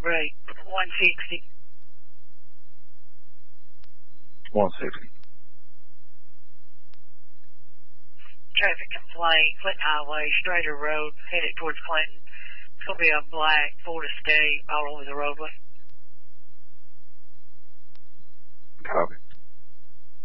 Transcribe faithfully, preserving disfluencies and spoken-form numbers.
Right. one sixty. one sixty. Traffic complaint, Clinton Highway, Strader Road, headed towards Clinton. It's going to be a black Ford Escape all over the roadway. Copy.